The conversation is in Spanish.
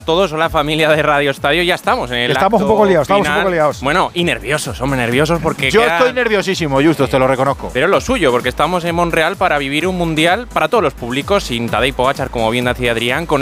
Todos, hola familia de Radio Estadio, ya estamos en el Estamos acto un poco liados, final. estamos un poco liados. Bueno, y nerviosos, hombre, nerviosos porque Yo estoy nerviosísimo, Justus, te lo reconozco. Pero es lo suyo, porque estamos en Montreal para vivir un mundial para todos los públicos, sin Tadej Pogačar, como bien decía Adrián, con